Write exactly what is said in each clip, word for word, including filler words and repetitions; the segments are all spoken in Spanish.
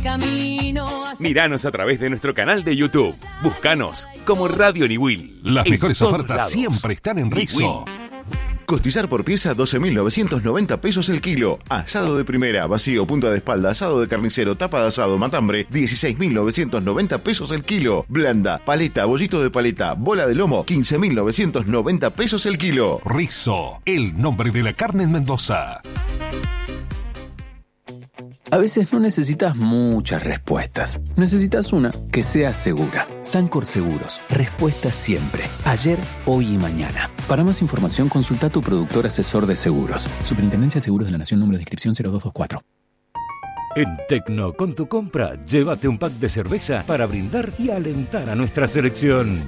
camino. Míranos a través de nuestro canal de YouTube. Búscanos como Radio Niwil. Las En mejores todos ofertas lados. siempre están en Rizzo. Niwil. Costillar por pieza, doce mil novecientos noventa pesos el kilo. Asado de primera, vacío, punta de espalda, asado de carnicero, tapa de asado, matambre, dieciséis mil novecientos noventa pesos el kilo. Blanda, paleta, bollito de paleta, bola de lomo, quince mil novecientos noventa pesos el kilo. Rizzo, el nombre de la carne en Mendoza. A veces no necesitas muchas respuestas. Necesitas una que sea segura. Sancor Seguros. Respuesta siempre. Ayer, hoy y mañana. Para más información, consulta a tu productor asesor de seguros. Superintendencia de Seguros de la Nación, número de inscripción cero dos dos cuatro. En Tecno, con tu compra, llévate un pack de cerveza para brindar y alentar a nuestra selección.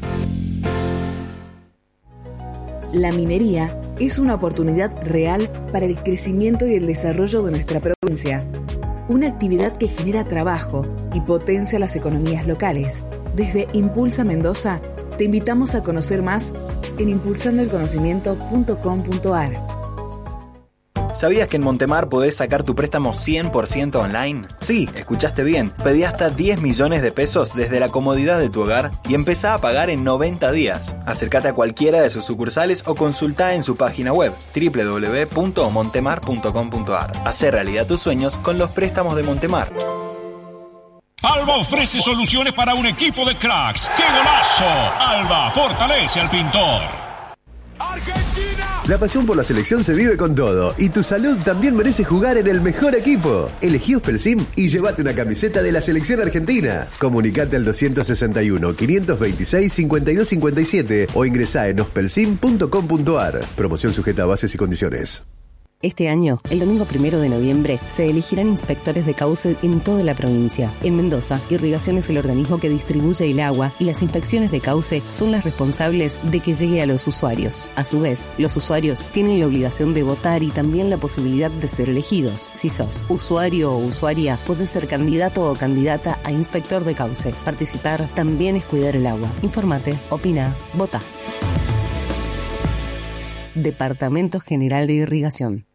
La minería es una oportunidad real para el crecimiento y el desarrollo de nuestra provincia. Una actividad que genera trabajo y potencia las economías locales. Desde Impulsa Mendoza, te invitamos a conocer más en impulsando el conocimiento punto com punto a r. ¿Sabías que en Montemar podés sacar tu préstamo cien por ciento online? Sí, escuchaste bien. Pedí hasta diez millones de pesos desde la comodidad de tu hogar y empezá a pagar en noventa días. Acércate a cualquiera de sus sucursales o consultá en su página web doble u doble u doble u punto montemar punto com punto a r. Hacé realidad tus sueños con los préstamos de Montemar. Alba ofrece soluciones para un equipo de cracks. ¡Qué golazo! Alba fortalece al pintor. La pasión por la selección se vive con todo y tu salud también merece jugar en el mejor equipo. Elegí Ospelsim y llévate una camiseta de la selección argentina. Comunicate al dos seis uno, cinco dos seis, cinco dos cinco siete o ingresá en ospelsim punto com punto a r. Promoción sujeta a bases y condiciones. Este año, el domingo primero de noviembre, se elegirán inspectores de cauce en toda la provincia. En Mendoza, Irrigación es el organismo que distribuye el agua y las inspecciones de cauce son las responsables de que llegue a los usuarios. A su vez, los usuarios tienen la obligación de votar y también la posibilidad de ser elegidos. Si sos usuario o usuaria, podés ser candidato o candidata a inspector de cauce. Participar también es cuidar el agua. Informate, opina, vota. Departamento General de Irrigación.